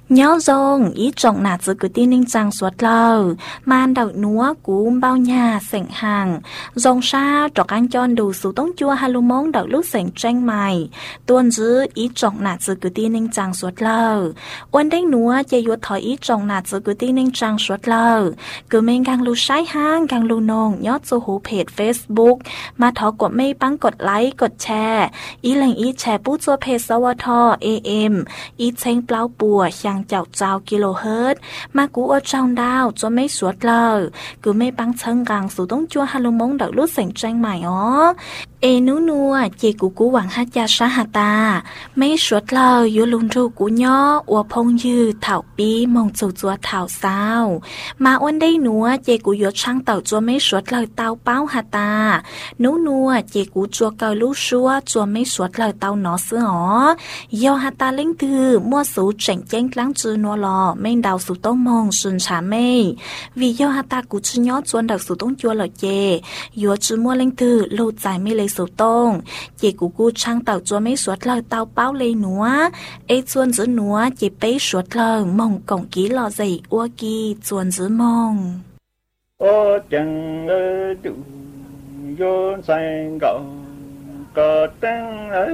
nhớ rong ý trọng nà giữ cứ tin ninh trang suốt lờ man đậu núa cú bao nhà sảnh hàng rong xa trọc anh chọn đủ số tống chua hà lù mong đậu lúc sảnh tranh mày tuôn giữ ý trọng nà giữ cứ tin ninh trang suốt lờ ôn đánh núa chạy yuột thỏi ý trọng nà giữ cứ tin ninh trang suốt lờ cứ mình càng lù sái hang càng lù nông nhớ cho hú page Facebook mà thọกดไม่ปังกดไลค์กดแชร์อีแหล่งอีแชร์ปู้จัวเพจสวท AM อีเช้งเปล่าปัวช่างเจ้าเจ้ากิโลเฮิรตซ์มากูอดช่องดาวจะไม่สวดเลยกูไม่ปังเชิงกลางสู่ต้องจัวฮาลุมงดักลุดเสียงแจ้งใหม่อ๋อเอนูนัวเจกูหวังฮัจยาชาหาตาไม่สวดเลยยูลุนรูกูย่ออวพงยืดเถาปีมองจู่จัวเถาเศร้ามาอ้วนได้นัวเจกูยดช่างเต่าจัวไม่สวดเลยเต้าเป้าหาตานูนัวเจกูจัวเกาลูชัวจัวไม่สวดเลยเต้าหนอเสืออ๋อยอหาตาเล่งตือมั่วสูเจ๋งแจ้งกลางจือนัวลอไม่ดาวสู่ต้องมองสุนชาไม่วิยอหาตากูจื้อย่อจวนดักสู่ต้องจัวเลยเจยัวจื้อมั่วเล่งตือลูใจไม่เลยสู่ต้องเจกูช่างเต่าจัวไม่สวดเลยเต้าเป้าเลยหนัวเอจวนจื้อหนัวเจไปสวดเลยมองกงกี้หล่อใจอ้วกีจวนจื้อมองโอ้จังเอดูโยนใส่ก็ตั้งไอ้